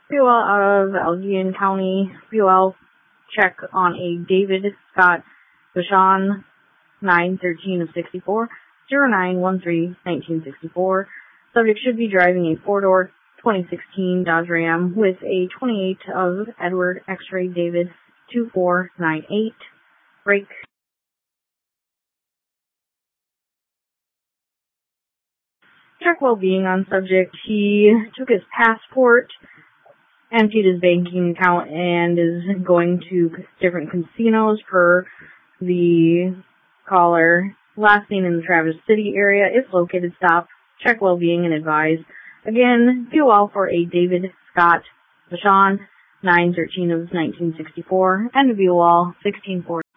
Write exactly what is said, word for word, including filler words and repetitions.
B O L out of Allegheny County. B O L check on a David Scott Vachon, nine thirteen of sixty-four, zero nine one three nineteen sixty-four. Subject should be driving a four-door twenty sixteen Dodge Ram with a twenty-eight of Edward X-Ray David two four nine eight. Brake. Check well-being on subject. He took his passport, emptied his banking account, and is going to different casinos per the caller. Last seen in the Traverse City area. If located, stop. Check well-being and advise. Again, B O L for a David Scott Vachon, nine thirteen of nineteen sixty-four, and B O L sixteen forty.